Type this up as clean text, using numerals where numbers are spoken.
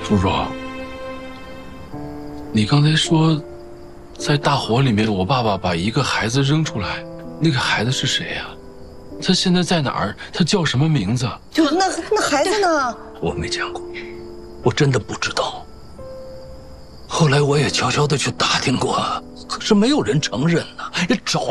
如若，你刚才说，在大火里面，我爸爸把一个孩子扔出来，那个孩子是谁呀？他现在在哪儿？他叫什么名字？ 那孩子呢？ 我没见过，我真的不知道。后来我也悄悄的去打听过，可是没有人承认呢，也找